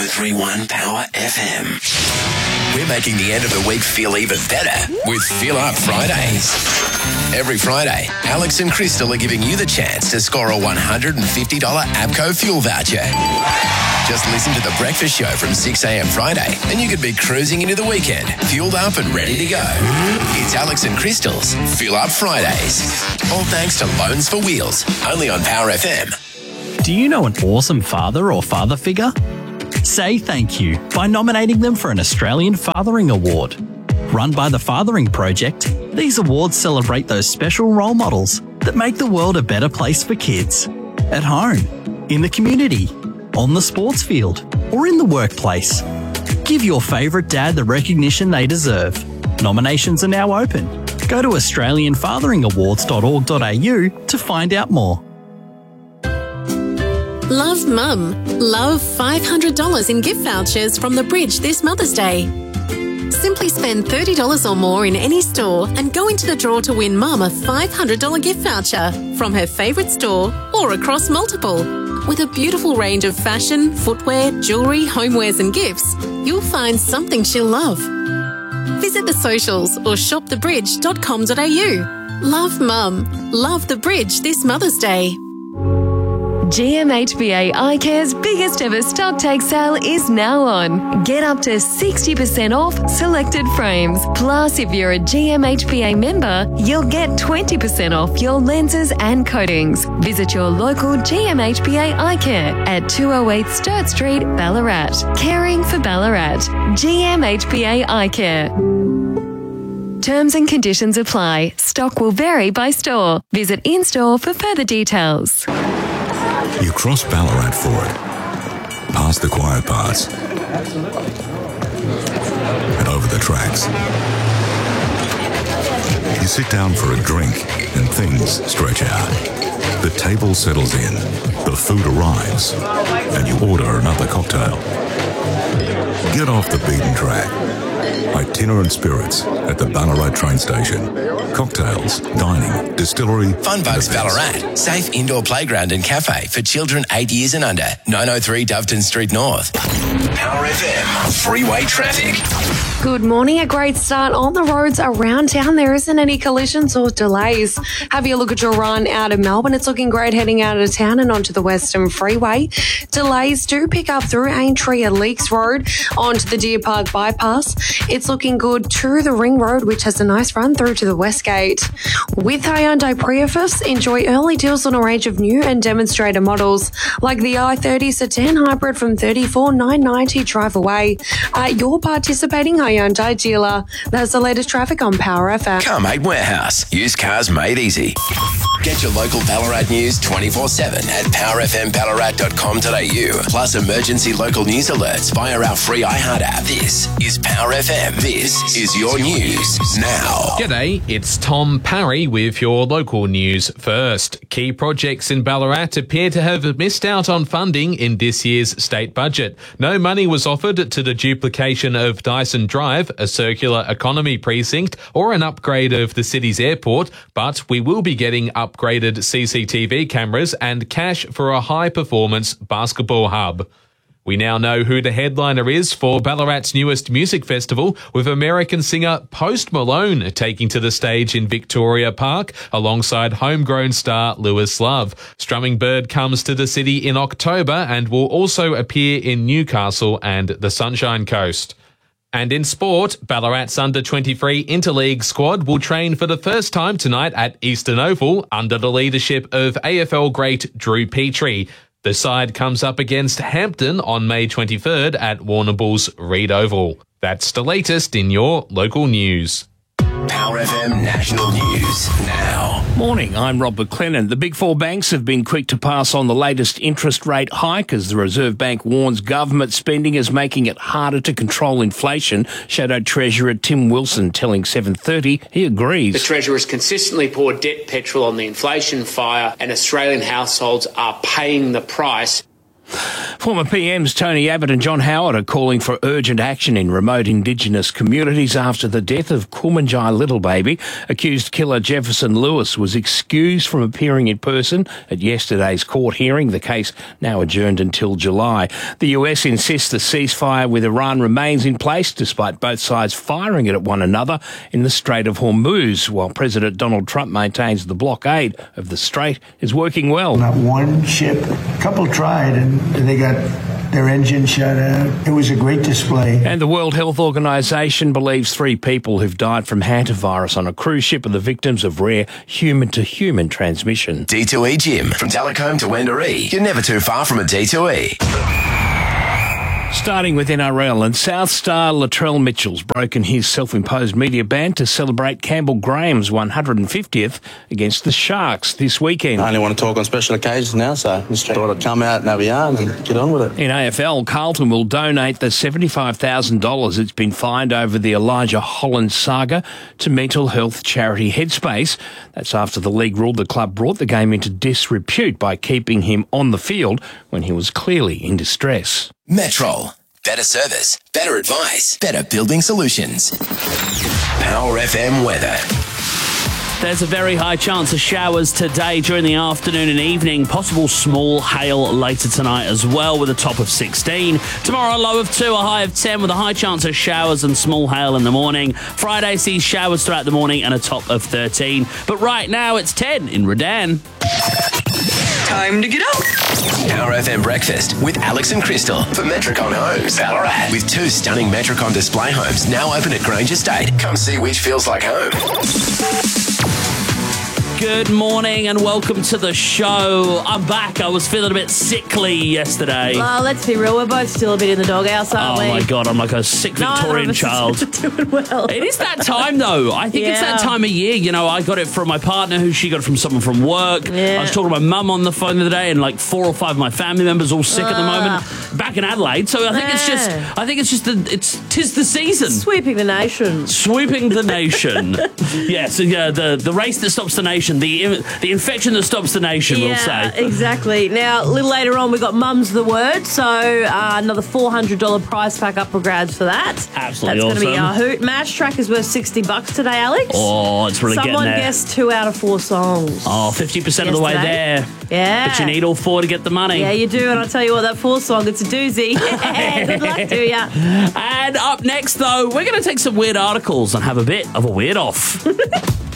103.1 Power FM. We're making the end of the week feel even better with Fill Up Fridays. Every Friday, Alex and Crystal are giving you the chance to score a $150 APCO fuel voucher. Just listen to The Breakfast Show from 6 a.m. Friday and you could be cruising into the weekend, fueled up and ready to go. It's Alex and Crystal's Fill Up Fridays. All thanks to Loans for Wheels, only on Power FM. Do you know an awesome father or father figure? Say thank you by nominating them for an Australian Fathering Award. Run by the Fathering Project, these awards celebrate those special role models that make the world a better place for kids. At home, in the community, on the sports field, or in the workplace. Give your favourite dad the recognition they deserve. Nominations are now open. Go to australianfatheringawards.org.au to find out more. Love Mum. Love $500 in gift vouchers from The Bridge this Mother's Day. Simply spend $30 or more in any store and go into the draw to win Mum a $500 gift voucher from her favourite store or across multiple. With a beautiful range of fashion, footwear, jewellery, homewares and gifts, you'll find something she'll love. Visit the socials or shopthebridge.com.au. Love Mum. Love The Bridge this Mother's Day. GMHBA iCare's biggest ever stock take sale is now on. Get up to 60% off selected frames. Plus, if you're a GMHBA member, you'll get 20% off your lenses and coatings. Visit your local GMHBA iCare at 208 Sturt Street, Ballarat. Caring for Ballarat. GMHBA iCare. Terms and conditions apply. Stock will vary by store. Visit in-store for further details. You cross Ballarat Ford, past the quiet parts, and over the tracks. You sit down for a drink and things stretch out. The table settles in, the food arrives, and you order another cocktail. Get off the beaten track. Itinerant Spirits at the Ballarat train station. Cocktails, dining, distillery. Funbugs Ballarat. Safe indoor playground and cafe for children 8 years and under. 903 Doveton Street North. Power FM. Freeway traffic. Good morning. A great start on the roads around town. There isn't any collisions or delays. Have a look at your run out of Melbourne. It's looking great heading out of town and onto the Western Freeway. Delays do pick up through Aintree at Leaks Road onto the Deer Park bypass. It's looking good to the Ring Road, which has a nice run through to the Westgate. With Hyundai Prius, enjoy early deals on a range of new and demonstrator models like the i30 Sedan Hybrid from $34,990 drive away at your participating Hyundai dealer. That's the latest traffic on Power FM. Carmate Warehouse. Used cars made easy. Get your local Ballarat news 24/7 at powerfmballarat.com.au. Plus emergency local news alerts via our free iHeart app. This is Power FM. This is your news now. G'day, it's Tom Parry with your local news first. Key projects in Ballarat appear to have missed out on funding in this year's state budget. No money was offered to the duplication of Dyson Drive, a circular economy precinct, or an upgrade of the city's airport, but we will be getting upgraded CCTV cameras and cash for a high-performance basketball hub. We now know who the headliner is for Ballarat's newest music festival, with American singer Post Malone taking to the stage in Victoria Park alongside homegrown star Lewis Love. Strumming Bird comes to the city in October and will also appear in Newcastle and the Sunshine Coast. And in sport, Ballarat's under-23 interleague squad will train for the first time tonight at Eastern Oval under the leadership of AFL great Drew Petrie. The side comes up against Hampton on May 23rd at Warrnambool's Reed Oval. That's the latest in your local news. Power FM National News now. Morning, I'm Rob McLennan. The Big Four banks have been quick to pass on the latest interest rate hike as the Reserve Bank warns government spending is making it harder to control inflation. Shadow Treasurer Tim Wilson telling 7:30 he agrees. The Treasurer has consistently poured debt petrol on the inflation fire and Australian households are paying the price. Former PMs Tony Abbott and John Howard are calling for urgent action in remote Indigenous communities after the death of Kumanjai little baby. Accused killer Jefferson Lewis was excused from appearing in person at yesterday's court hearing, the case now adjourned until July. The US insists the ceasefire with Iran remains in place despite both sides firing it at one another in the Strait of Hormuz, while President Donald Trump maintains the blockade of the strait is working well. Not one ship, a couple tried and they got their engine shut out. It was a great display. And the World Health Organization believes 3 people who've died from hantavirus on a cruise ship are the victims of rare human-to-human transmission. D2E Gym. From Talcombe to Wendouree, you're never too far from a D2E. Starting with NRL, and South star Latrell Mitchell's broken his self-imposed media ban to celebrate Campbell Graham's 150th against the Sharks this weekend. I only want to talk on special occasions now, so just thought I'd come out and have a yarn and get on with it. In AFL, Carlton will donate the $75,000 it's been fined over the Elijah Holland saga to mental health charity Headspace. That's after the league ruled the club brought the game into disrepute by keeping him on the field when he was clearly in distress. Metrol. Better service, better advice, better building solutions. Power FM weather. There's a very high chance of showers today during the afternoon and evening. Possible small hail later tonight as well, with a top of 16. Tomorrow, a low of 2, a high of 10, with a high chance of showers and small hail in the morning. Friday sees showers throughout the morning and a top of 13. But right now, it's 10 in Redan. Time to get up. Power FM breakfast with Alex and Crystal for Metricon Homes, Ballarat. With 2 stunning Metricon display homes now open at Grange Estate. Come see which feels like home. Good morning and welcome to the show. I'm back. I was feeling a bit sickly yesterday. Oh, let's be real. We're both still a bit in the doghouse, aren't we? Oh, my God. I'm like a sick Victorian child. Doing well. It is that time, though. I think it's that time of year. You know, I got it from my partner, she got it from someone from work. Yeah. I was talking to my mum on the phone the other day, and like 4 or 5 of my family members all sick at the moment. Back in Adelaide. So I think tis the season. Sweeping the nation. Sweeping the nation. Yes, the race that stops the nation. The infection that stops the nation, we'll say. Exactly. Now, a little later on, we got Mum's the Word, so another $400 prize pack up for grabs for that. Absolutely That's awesome. going to be our hoot. Mash Track is worth $60 today, Alex. Oh, it's really Someone getting there. guessed 2 out of 4 songs. Oh, 50% of the way there. Yeah. But you need all 4 to get the money. Yeah, you do, and I'll tell you what, that 4th song, it's a doozy. Good luck to ya. And up next, though, we're going to take some weird articles and have a bit of a weird off.